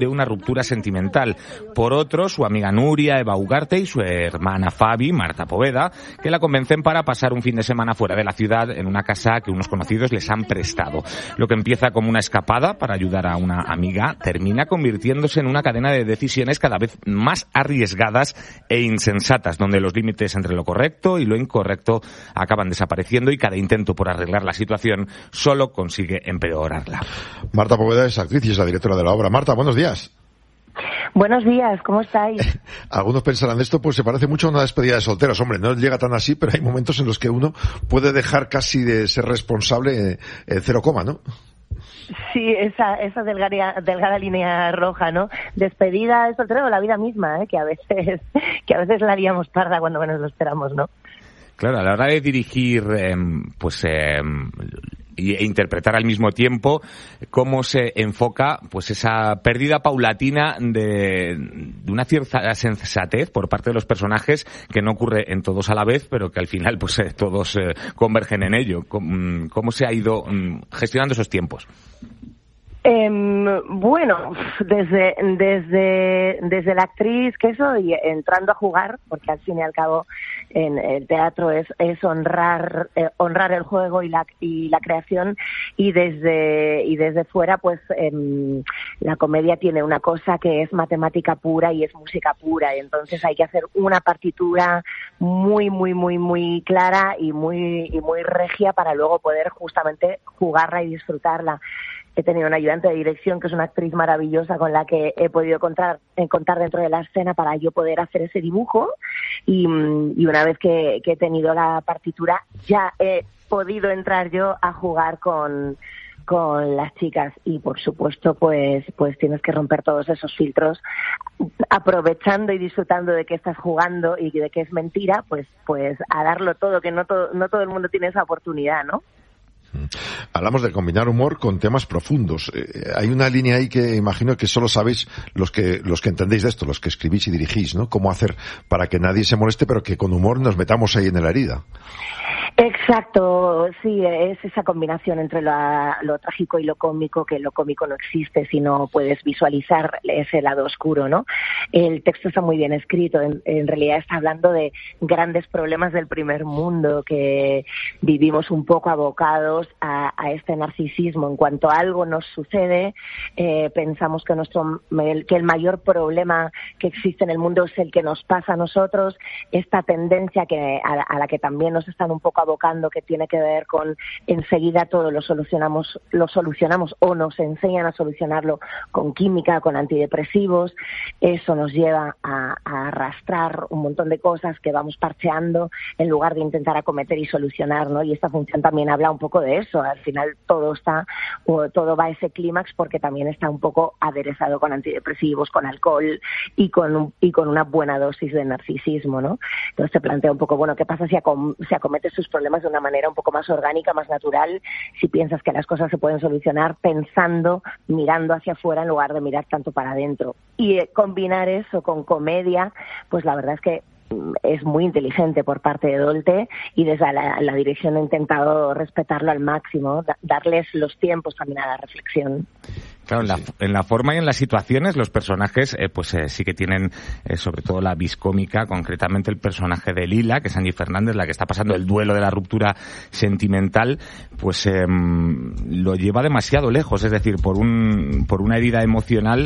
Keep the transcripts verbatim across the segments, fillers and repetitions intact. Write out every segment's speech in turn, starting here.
de una ruptura sentimental. Por otro, su amiga Nuria, Eva Ugarte y su hermana Fabi, Marta Poveda, que la convencen para pasar un fin de semana fuera de la ciudad en una casa que unos conocidos les han prestado. Lo que empieza como una escapada para ayudar a una amiga termina convirtiéndose en una cadena de decisiones cada vez más arriesgadas e insensatas, donde los límites entre lo correcto y lo incorrecto acaban desapareciendo y cada intento por arreglar la situación solo consigue empeorarla. Marta Poveda es actriz y es la directora de la obra. Marta, buenos días. Buenos días, ¿cómo estáis? Algunos pensarán de esto, pues se parece mucho a una despedida de solteros. Hombre, no llega tan así, pero hay momentos en los que uno puede dejar casi de ser responsable en cero coma, ¿no? Sí, esa, esa delgada, delgada línea roja, ¿no? Despedida de soltero, la vida misma, ¿eh? Que a veces, que a veces la liamos parda cuando menos lo esperamos, ¿no? Claro, a la hora de dirigir, eh, pues, eh, e interpretar al mismo tiempo, cómo se enfoca pues esa pérdida paulatina de, de una cierta sensatez por parte de los personajes, que no ocurre en todos a la vez, pero que al final pues eh, todos eh, convergen en ello. ¿Cómo, cómo se ha ido um, gestionando esos tiempos? Eh, bueno, desde desde desde la actriz que soy, entrando a jugar, porque al fin y al cabo en el teatro es es honrar eh, honrar el juego y la y la creación, y desde y desde fuera pues eh, la comedia tiene una cosa que es matemática pura y es música pura, y entonces hay que hacer una partitura muy muy muy muy clara y muy y muy regia para luego poder justamente jugarla y disfrutarla. He tenido una ayudante de dirección que es una actriz maravillosa con la que he podido contar, eh, contar dentro de la escena para yo poder hacer ese dibujo, y, y una vez que, que he tenido la partitura ya he podido entrar yo a jugar con, con las chicas, y por supuesto pues pues tienes que romper todos esos filtros aprovechando y disfrutando de que estás jugando y de que es mentira, pues pues a darlo todo, que no todo, no todo el mundo tiene esa oportunidad, ¿no? Hablamos de combinar humor con temas profundos. Eh, hay una línea ahí que imagino que solo sabéis los que los que entendéis de esto, los que escribís y dirigís, ¿no? Cómo hacer para que nadie se moleste, pero que con humor nos metamos ahí en la herida. Exacto, sí, es esa combinación entre lo, lo trágico y lo cómico, que lo cómico no existe si no puedes visualizar ese lado oscuro, ¿no? El texto está muy bien escrito, en, en realidad está hablando de grandes problemas del primer mundo, que vivimos un poco abocados a, a este narcisismo. En cuanto algo nos sucede, eh, pensamos que, nuestro, que el mayor problema que existe en el mundo es el que nos pasa a nosotros, esta tendencia que a, a la que también nos están un poco abocando, que tiene que ver con enseguida todo lo solucionamos, lo solucionamos o nos enseñan a solucionarlo con química, con antidepresivos. Eso nos lleva a, a arrastrar un montón de cosas que vamos parcheando en lugar de intentar acometer y solucionar, ¿no? Y esta función también habla un poco de eso. Al final todo está, o todo va a ese clímax porque también está un poco aderezado con antidepresivos, con alcohol y con un, y con una buena dosis de narcisismo, ¿no? Entonces te plantea un poco, bueno, ¿qué pasa si, acom- si acometes tus problemas de una manera un poco más orgánica, más natural, si piensas que las cosas se pueden solucionar pensando, mirando hacia afuera en lugar de mirar tanto para adentro? Y eh, combinar eso con comedia, pues la verdad es que es muy inteligente por parte de Dolte, y desde la, la dirección he intentado respetarlo al máximo, da, darles los tiempos también a la reflexión. Claro, en la, en la forma y en las situaciones, los personajes eh, pues eh, sí que tienen eh, sobre todo la vis cómica, concretamente el personaje de Lila, que es Angie Fernández, la que está pasando el duelo de la ruptura sentimental, pues eh, lo lleva demasiado lejos, es decir, por un por una herida emocional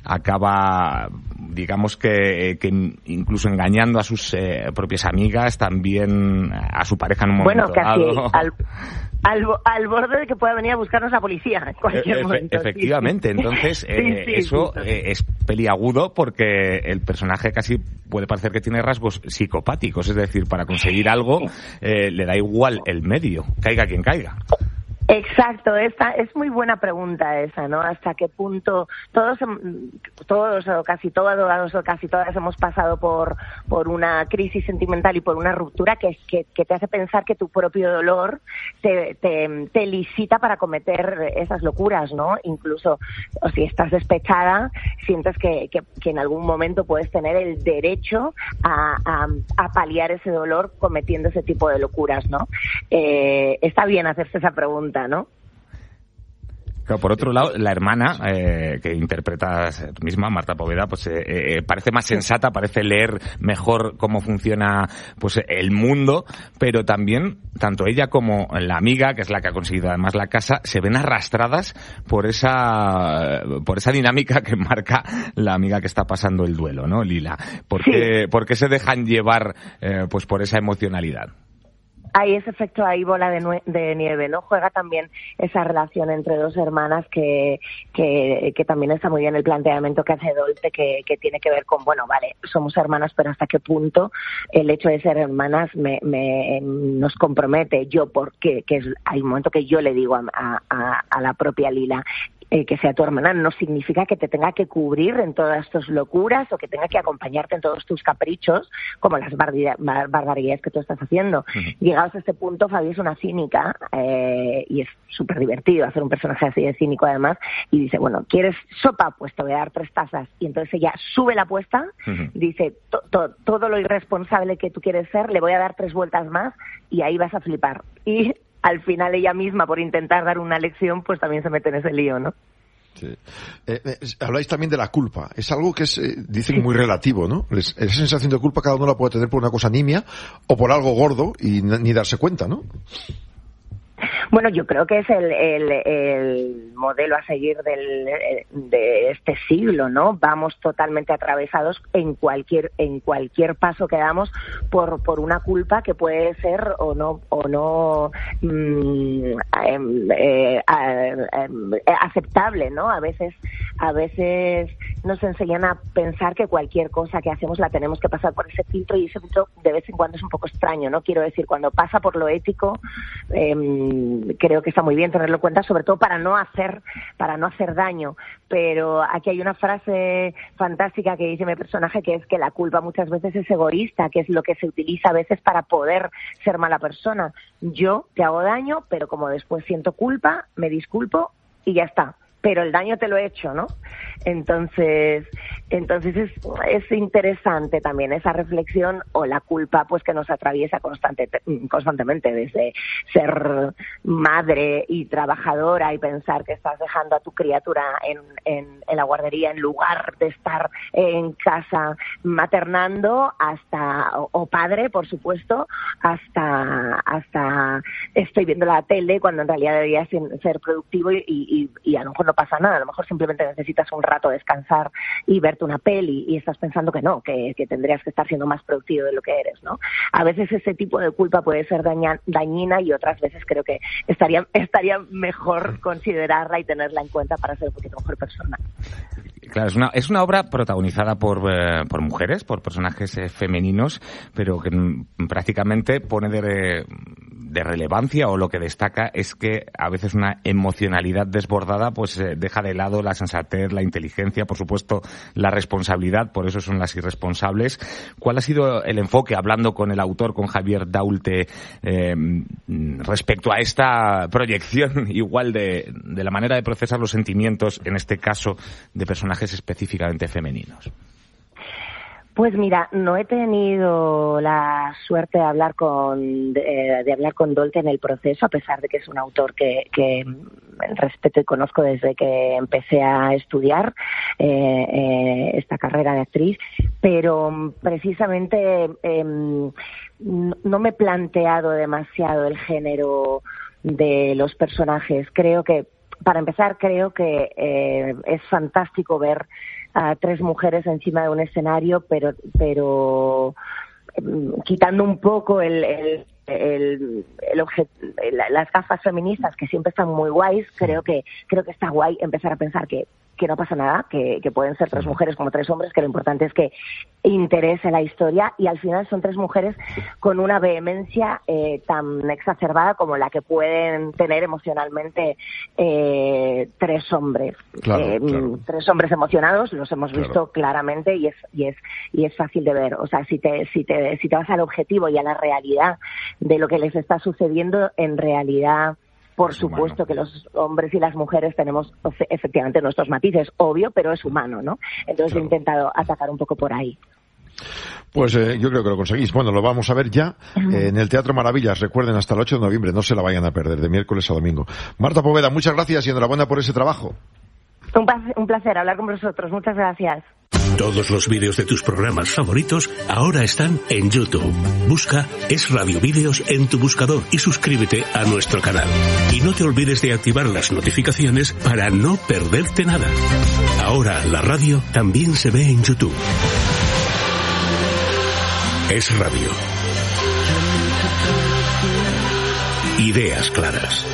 acaba, digamos que, que incluso engañando a sus eh, propias amigas, también a su pareja en un momento bueno, casi dado. Al... Al, al borde de que pueda venir a buscarnos la policía en cualquier Efe, momento. Efectivamente, sí. entonces eh, sí, sí, eso sí, sí. Eh, es peliagudo, porque el personaje casi puede parecer que tiene rasgos psicopáticos, es decir, para conseguir algo eh, le da igual el medio, caiga quien caiga. Exacto, esta es muy buena pregunta esa, ¿no? Hasta qué punto todos, todos o casi todos o casi todas hemos pasado por por una crisis sentimental y por una ruptura que, que, que te hace pensar que tu propio dolor te, te, te licita para cometer esas locuras, ¿no? Incluso, o si estás despechada, sientes que, que, que en algún momento puedes tener el derecho a, a, a paliar ese dolor cometiendo ese tipo de locuras, ¿no? Eh, está bien hacerse esa pregunta, ¿no? Claro, por otro lado, la hermana eh, que interpretas tú misma, Marta Poveda, pues eh, eh, parece más sensata, parece leer mejor cómo funciona pues el mundo, pero también tanto ella como la amiga, que es la que ha conseguido además la casa, se ven arrastradas por esa por esa dinámica que marca la amiga que está pasando el duelo, ¿no, Lila? ¿Por qué, sí. ¿por qué se dejan llevar eh, pues por esa emocionalidad? Hay ese efecto ahí bola de, nue- de nieve, ¿no? Juega también esa relación entre dos hermanas que, que, que también está muy bien el planteamiento que hace Dolte, que, que tiene que ver con, bueno, vale, somos hermanas, pero hasta qué punto el hecho de ser hermanas me, me nos compromete. Yo, porque que es, hay un momento que yo le digo a, a, a la propia Lila, Eh, que sea tu hermana no significa que te tenga que cubrir en todas tus locuras o que tenga que acompañarte en todos tus caprichos, como las barbaridades, bar- barbaridades que tú estás haciendo. Uh-huh. Llegados a este punto, Fabi es una cínica eh, y es súper divertido hacer un personaje así de cínico además, y dice, bueno, ¿quieres sopa? Pues te voy a dar tres tazas. Y entonces ella sube la apuesta, uh-huh. dice, to- to- todo lo irresponsable que tú quieres ser, le voy a dar tres vueltas más y ahí vas a flipar. Y al final ella misma, por intentar dar una lección, pues también se mete en ese lío, ¿no? Sí. Eh, eh, habláis también de la culpa. Es algo que es, eh, dicen, muy relativo, ¿no? Es, esa sensación de culpa cada uno la puede tener por una cosa nimia o por algo gordo y n- ni darse cuenta, ¿no? Bueno, yo creo que es el, el, el modelo a seguir del, de este siglo, ¿no? Vamos totalmente atravesados en cualquier en cualquier paso que damos por por una culpa que puede ser o no o no mmm, eh, eh, eh, aceptable, ¿no? A veces a veces nos enseñan a pensar que cualquier cosa que hacemos la tenemos que pasar por ese filtro, y ese filtro de vez en cuando es un poco extraño, ¿no? Quiero decir, cuando pasa por lo ético, eh, creo que está muy bien tenerlo en cuenta, sobre todo para no hacer para no hacer daño. Pero aquí hay una frase fantástica que dice mi personaje, que es que la culpa muchas veces es egoísta, que es lo que se utiliza a veces para poder ser mala persona. Yo te hago daño, pero como después siento culpa, me disculpo y ya está. Pero el daño te lo he hecho, ¿no? Entonces, entonces es, es interesante también esa reflexión, o la culpa pues que nos atraviesa constante, constantemente, desde ser madre y trabajadora y pensar que estás dejando a tu criatura en, en, en la guardería en lugar de estar en casa maternando, hasta, o, o padre, por supuesto, hasta, hasta estoy viendo la tele cuando en realidad debería ser productivo y, y, y a lo mejor no pasa nada, a lo mejor simplemente necesitas un rato descansar y verte una peli y estás pensando que no, que, que tendrías que estar siendo más productivo de lo que eres, ¿no? A veces ese tipo de culpa puede ser daña, dañina y otras veces creo que estaría, estaría mejor considerarla y tenerla en cuenta para ser un poquito mejor persona. Claro, es una, es una obra protagonizada por, eh, por mujeres, por personajes eh, femeninos, pero que m, prácticamente pone de, de relevancia, o lo que destaca es que a veces una emocionalidad desbordada pues eh, deja de lado la sensatez, la inteligencia, por supuesto la responsabilidad, por eso son las irresponsables. ¿Cuál ha sido el enfoque, hablando con el autor, con Javier Daulte, eh, respecto a esta proyección igual de, de la manera de procesar los sentimientos, en este caso de personajes específicamente femeninos? Pues mira, no he tenido la suerte de hablar con de, de hablar con Daulte en el proceso, a pesar de que es un autor que, que respeto y conozco desde que empecé a estudiar eh, eh, esta carrera de actriz, pero precisamente eh, no me he planteado demasiado el género de los personajes. Creo que, para empezar, creo que eh, es fantástico ver a tres mujeres encima de un escenario, pero pero um, quitando un poco el, el, el, el objet, la, las gafas feministas, que siempre están muy guays. Creo que creo que está guay empezar a pensar que que no pasa nada, que, que pueden ser tres mujeres como tres hombres, que lo importante es que interese la historia, y al final son tres mujeres con una vehemencia eh, tan exacerbada como la que pueden tener emocionalmente eh, tres hombres. Claro, eh, claro. Tres hombres emocionados, los hemos Claro. visto claramente, y es y es y es fácil de ver. O sea, si te si te si te vas al objetivo y a la realidad de lo que les está sucediendo, en realidad, por es supuesto humano. que los hombres y las mujeres tenemos efectivamente nuestros matices, obvio, pero es humano, ¿no? Entonces Claro. he intentado atacar un poco por ahí. Pues eh, yo creo que lo conseguís. Bueno, lo vamos a ver ya eh, en el Teatro Maravillas. Recuerden, hasta el ocho de noviembre. No se la vayan a perder, de miércoles a domingo. Marta Poveda, muchas gracias y enhorabuena por ese trabajo. Un placer, un placer hablar con vosotros. Muchas gracias. Todos los vídeos de tus programas favoritos ahora están en YouTube. Busca Es Radio Vídeos en tu buscador y suscríbete a nuestro canal. Y no te olvides de activar las notificaciones para no perderte nada. Ahora la radio también se ve en YouTube. Es Radio. Ideas claras.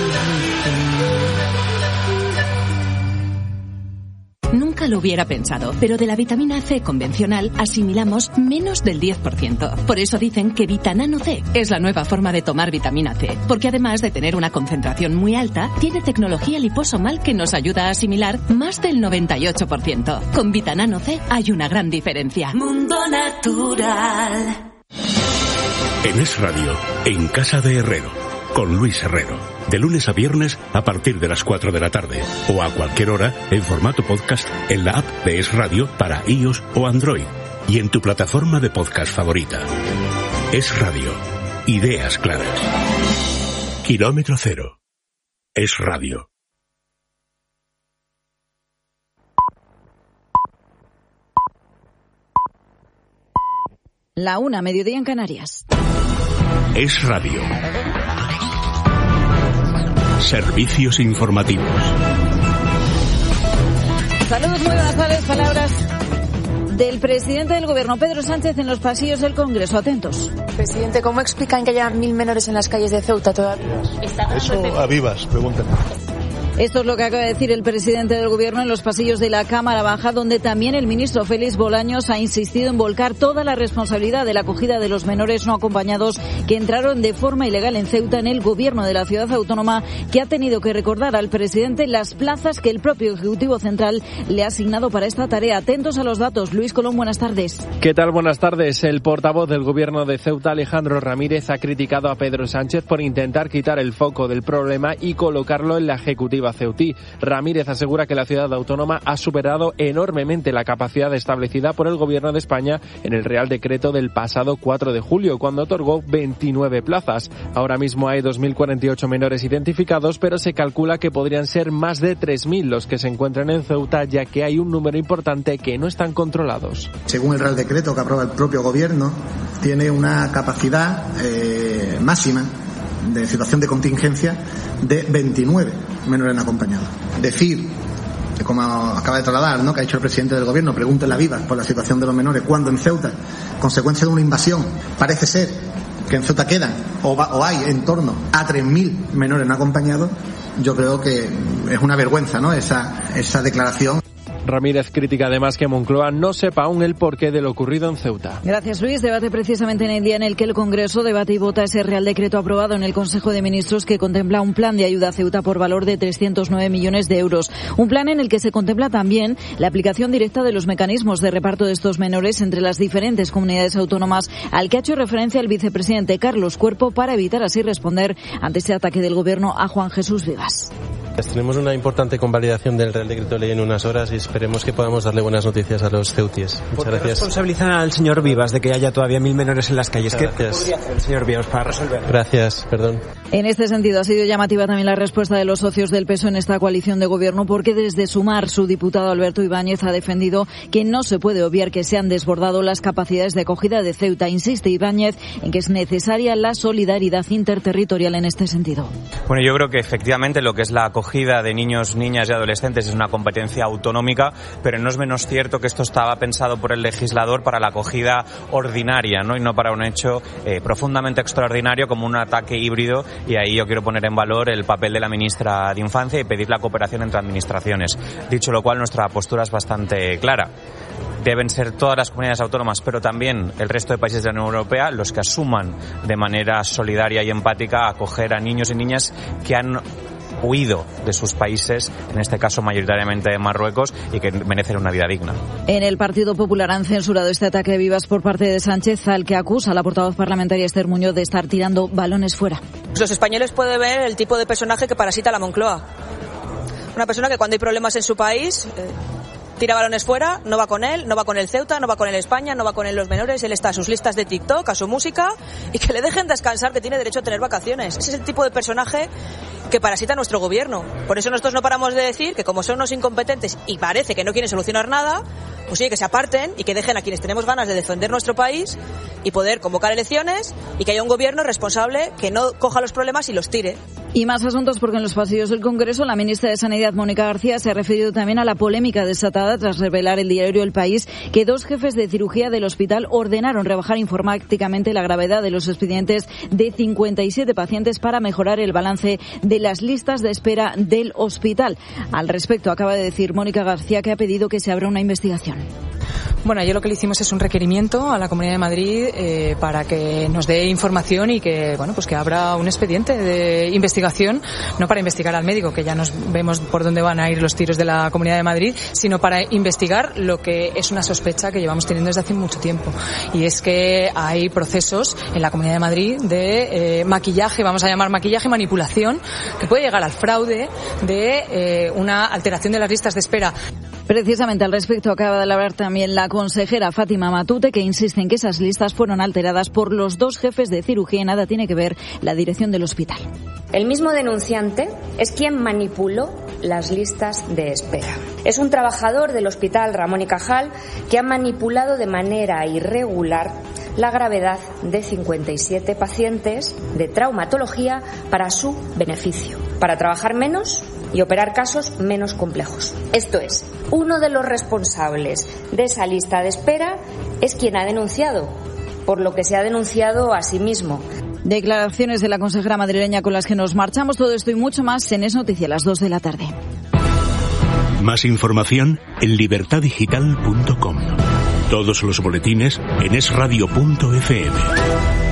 Nunca lo hubiera pensado, pero de la vitamina C convencional asimilamos menos del diez por ciento. Por eso dicen que Vitanano C es la nueva forma de tomar vitamina C, porque además de tener una concentración muy alta, tiene tecnología liposomal que nos ayuda a asimilar más del noventa y ocho por ciento. Con Vitanano C hay una gran diferencia. Mundo Natural. En Es Radio, en Casa de Herrero, con Luis Herrero. De lunes a viernes a partir de las cuatro de la tarde o a cualquier hora en formato podcast en la app de Es Radio para iOS o Android y en tu plataforma de podcast favorita. Es Radio. Ideas claras. Kilómetro cero. Es Radio. La una, mediodía en Canarias. Es Radio. Servicios informativos. Saludos, muy buenas tardes. Palabras del presidente del Gobierno, Pedro Sánchez, en los pasillos del Congreso. Atentos. Presidente, ¿cómo explican que haya mil menores en las calles de Ceuta todavía? Eso a vivas, pregúntenme. Esto es lo que acaba de decir el presidente del Gobierno en los pasillos de la Cámara Baja, donde también el ministro Félix Bolaños ha insistido en volcar toda la responsabilidad de la acogida de los menores no acompañados que entraron de forma ilegal en Ceuta en el Gobierno de la ciudad autónoma, que ha tenido que recordar al presidente las plazas que el propio Ejecutivo Central le ha asignado para esta tarea. Atentos a los datos. Luis Colón, buenas tardes. ¿Qué tal? Buenas tardes. El portavoz del Gobierno de Ceuta, Alejandro Ramírez, ha criticado a Pedro Sánchez por intentar quitar el foco del problema y colocarlo en la Ejecutiva ceutí. Ramírez asegura que la ciudad autónoma ha superado enormemente la capacidad establecida por el Gobierno de España en el Real Decreto del pasado cuatro de julio, cuando otorgó veintinueve plazas. Ahora mismo hay dos mil cuarenta y ocho menores identificados, pero se calcula que podrían ser más de tres mil los que se encuentran en Ceuta, ya que hay un número importante que no están controlados. Según el Real Decreto que aprueba el propio Gobierno, tiene una capacidad eh, máxima de situación de contingencia de veintinueve menores no acompañados. Decir, que como acaba de trasladar, ¿no?, que ha dicho el presidente del Gobierno, pregúntenle a Vivas por la situación de los menores, cuando en Ceuta, consecuencia de una invasión, parece ser que en Ceuta quedan o, va, o hay en torno a tres mil menores no acompañados, yo creo que es una vergüenza, ¿no?, esa, esa declaración. Ramírez critica además que Moncloa no sepa aún el porqué de lo ocurrido en Ceuta. Gracias, Luis. Debate precisamente en el día en el que el Congreso debate y vota ese Real Decreto aprobado en el Consejo de Ministros que contempla un plan de ayuda a Ceuta por valor de trescientos nueve millones de euros. Un plan en el que se contempla también la aplicación directa de los mecanismos de reparto de estos menores entre las diferentes comunidades autónomas, al que ha hecho referencia el vicepresidente Carlos Cuerpo, para evitar así responder ante ese ataque del Gobierno a Juan Jesús Vivas. Tenemos una importante convalidación del Real Decreto de Ley en unas horas y esperemos que podamos darle buenas noticias a los ceutíes. Muchas gracias. Responsabilizan al señor Vivas de que haya todavía mil menores en las calles. ¿Qué podría hacer el señor Vivas para resolver? Gracias, perdón. En este sentido ha sido llamativa también la respuesta de los socios del P S O E en esta coalición de gobierno, porque desde Sumar su diputado Alberto Ibáñez ha defendido que no se puede obviar que se han desbordado las capacidades de acogida de Ceuta. Insiste Ibáñez en que es necesaria la solidaridad interterritorial en este sentido. Bueno, yo creo que efectivamente lo que es la acogida de niños, niñas y adolescentes es una competencia autonómica, pero no es menos cierto que esto estaba pensado por el legislador para la acogida ordinaria, ¿no?, y no para un hecho eh, profundamente extraordinario como un ataque híbrido, y ahí yo quiero poner en valor el papel de la ministra de Infancia y pedir la cooperación entre administraciones. Dicho lo cual, nuestra postura es bastante clara. Deben ser todas las comunidades autónomas, pero también el resto de países de la Unión Europea, los que asuman de manera solidaria y empática acoger a niños y niñas que han huido de sus países, en este caso mayoritariamente de Marruecos, y que merecen una vida digna. En el Partido Popular han censurado este ataque de Vivas por parte de Sánchez, al que acusa a la portavoz parlamentaria Esther Muñoz de estar tirando balones fuera. Los españoles pueden ver el tipo de personaje que parasita la Moncloa. Una persona que cuando hay problemas en su país, eh, tira balones fuera, no va con él, no va con el Ceuta, no va con el España, no va con el los menores, él está a sus listas de TikTok, a su música, y que le dejen descansar, que tiene derecho a tener vacaciones. Ese es el tipo de personaje que parasita nuestro gobierno. Por eso nosotros no paramos de decir que como son unos incompetentes y parece que no quieren solucionar nada, pues oye, que se aparten y que dejen a quienes tenemos ganas de defender nuestro país y poder convocar elecciones y que haya un gobierno responsable que no coja los problemas y los tire. Y más asuntos, porque en los pasillos del Congreso la ministra de Sanidad, Mónica García, se ha referido también a la polémica desatada tras revelar el diario El País que dos jefes de cirugía del hospital ordenaron rebajar informáticamente la gravedad de los expedientes de cincuenta y siete pacientes para mejorar el balance de las listas de espera del hospital. Al respecto, acaba de decir Mónica García que ha pedido que se abra una investigación. Bueno, ayer lo que le hicimos es un requerimiento a la Comunidad de Madrid eh, para que nos dé información y que, bueno, pues que abra un expediente de investigación, no para investigar al médico, que ya nos vemos por dónde van a ir los tiros de la Comunidad de Madrid, sino para investigar lo que es una sospecha que llevamos teniendo desde hace mucho tiempo. Y es que hay procesos en la Comunidad de Madrid de eh, maquillaje, vamos a llamar maquillaje, manipulación, que puede llegar al fraude de eh, una alteración de las listas de espera. Precisamente al respecto acaba de hablar también la consejera Fátima Matute, que insiste en que esas listas fueron alteradas por los dos jefes de cirugía y nada tiene que ver la dirección del hospital. El mismo denunciante es quien manipuló las listas de espera. Es un trabajador del Hospital Ramón y Cajal que ha manipulado de manera irregular la gravedad de cincuenta y siete pacientes de traumatología para su beneficio, para trabajar menos y operar casos menos complejos. Esto es, uno de los responsables de esa lista de espera es quien ha denunciado, por lo que se ha denunciado a sí mismo. Declaraciones de la consejera madrileña con las que nos marchamos. Todo esto y mucho más en Es Noticia a las dos de la tarde. Más información en libertad digital punto com. Todos los boletines en es radio punto efe eme.